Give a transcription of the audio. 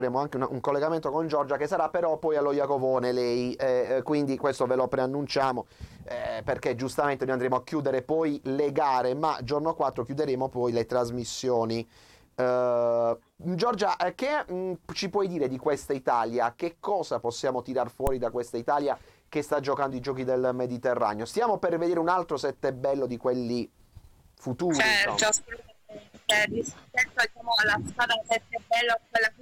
avremo anche un collegamento con Giorgia che sarà però poi allo Iacovone lei, quindi questo ve lo preannunciamo, perché giustamente noi andremo a chiudere poi le gare, ma giorno 4 chiuderemo poi le trasmissioni. Giorgia, che ci puoi dire di questa Italia? Che cosa possiamo tirar fuori da questa Italia che sta giocando i giochi del Mediterraneo? Stiamo per vedere un altro sette bello di quelli futuri, Certo, insomma. assolutamente. Rispetto, diciamo, alla squadra 7 bello, a quella